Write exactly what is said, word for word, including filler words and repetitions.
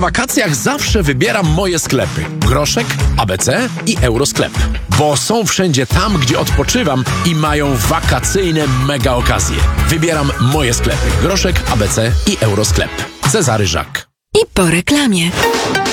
wakacjach zawsze wybieram moje sklepy. Groszek, A B C i Eurosklep. Bo są wszędzie tam, gdzie odpoczywam i mają wakacyjne mega okazje. Wybieram moje sklepy. Groszek, A B C i Eurosklep. Cezary Żak. I po reklamie.